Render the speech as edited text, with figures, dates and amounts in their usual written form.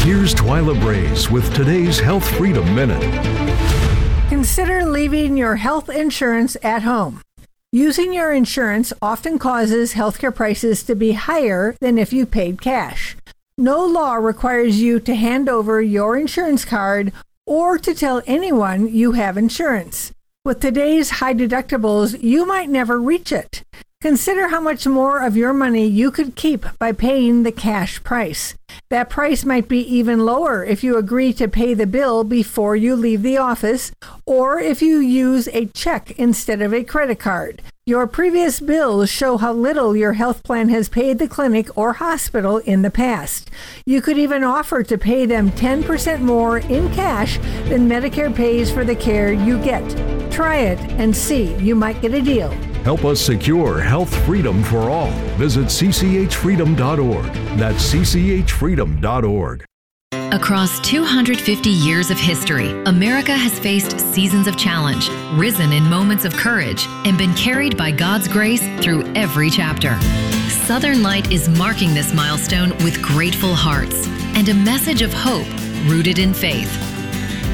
Here's Twyla Braze with today's Health Freedom Minute. Consider leaving your health insurance at home. Using your insurance often causes healthcare prices to be higher than if you paid cash. No law requires you to hand over your insurance card or to tell anyone you have insurance. With today's high deductibles, you might never reach it. Consider how much more of your money you could keep by paying the cash price. That price might be even lower if you agree to pay the bill before you leave the office, or if you use a check instead of a credit card. Your previous bills show how little your health plan has paid the clinic or hospital in the past. You could even offer to pay them 10% more in cash than Medicare pays for the care you get. Try it and see. You might get a deal. Help us secure health freedom for all. Visit cchfreedom.org. That's cchfreedom.org. Across 250 years of history, America has faced seasons of challenge, risen in moments of courage, and been carried by God's grace through every chapter. Southern Light is marking this milestone with grateful hearts and a message of hope rooted in faith.